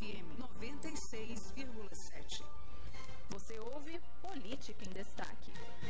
FM 96,7. Você ouve Política em Destaque.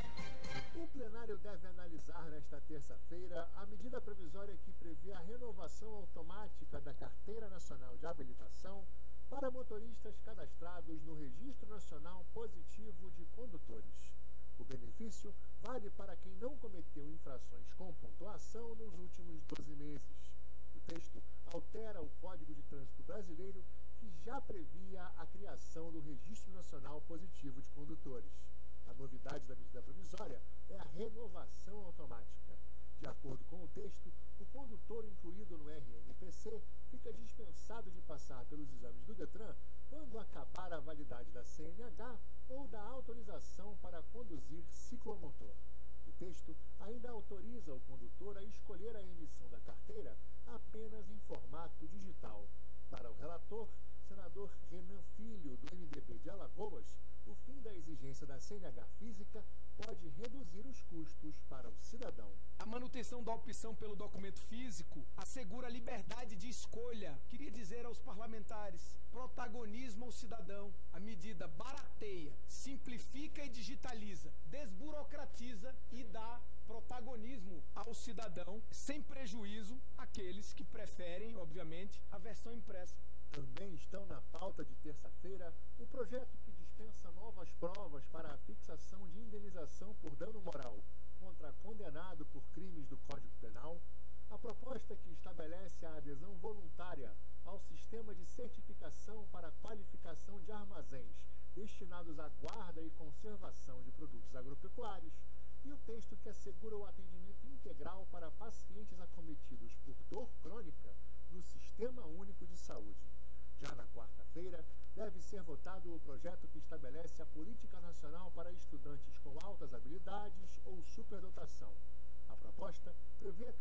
O plenário deve analisar nesta terça-feira a medida provisória que prevê a renovação automática da Carteira Nacional de Habilitação para motoristas cadastrados no Registro Nacional Positivo de Condutores. O benefício vale para quem não cometeu infrações com pontuação nos últimos 12 meses. O texto altera o Código de Trânsito Brasileiro, que já previa a criação do Registro Nacional Positivo de Condutores. A novidade da medida provisória é a renovação automática. De acordo com o texto, o condutor incluído no RNPC fica dispensado de passar pelos exames do Detran quando acabar a validade da CNH ou da autorização para conduzir ciclomotor. O texto ainda autoriza o condutor a escolher a emissão da carteira apenas em formato digital. Para o relator, senador Renan Filho, do MDB de Alagoas, o fim da exigência da CNH física pode reduzir os custos para o cidadão. A manutenção da opção pelo documento físico assegura a liberdade de escolha. Queria dizer aos parlamentares, protagonismo ao cidadão. A medida barateia, simplifica e digitaliza, desburocratiza e dá protagonismo ao cidadão, sem prejuízo àqueles que preferem, obviamente, a versão impressa. Também estão na pauta de terça-feira o projeto que dispensa novas provas para a fixação de indenização por dano moral contra condenado por crimes do Código Penal, a proposta que estabelece a adesão voluntária ao sistema de certificação para a qualificação de armazéns destinados à guarda e conservação de produtos agropecuários, e o texto que assegura o atendimento integral para pacientes acometidos por dor crônica no Sistema Único de Saúde. Já na quarta-feira, deve ser votado o projeto que estabelece a Política Nacional para estudantes com altas habilidades ou superdotação. A proposta prevê a